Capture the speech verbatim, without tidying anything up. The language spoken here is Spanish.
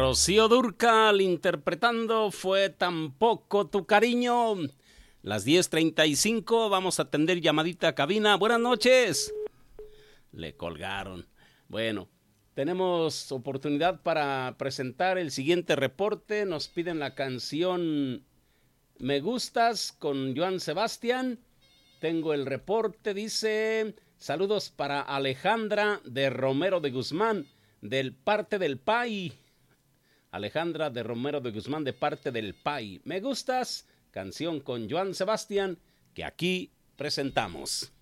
Rocío Dúrcal interpretando Fue tan poco tu cariño. Las diez treinta y cinco, vamos a atender llamadita a cabina. Buenas noches. Le colgaron. Bueno, tenemos oportunidad para presentar el siguiente reporte. Nos piden la canción Me Gustas con Joan Sebastián. Tengo el reporte, dice: saludos para Alejandra de Romero de Guzmán, del parte del P A I. Alejandra de Romero de Guzmán, de parte del P A I. Me Gustas, canción con Joan Sebastián, que aquí presentamos.